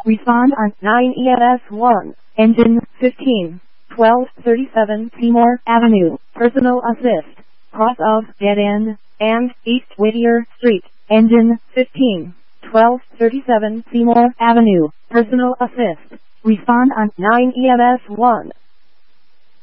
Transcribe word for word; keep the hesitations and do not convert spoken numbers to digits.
Respond on nine E M S one. Engine fifteen. twelve thirty-seven Seymour Avenue. Personal assist. Cross of Dead End and East Whittier Street. Engine fifteen. twelve thirty-seven Seymour Avenue. Personal assist. Respond on nine E M S one.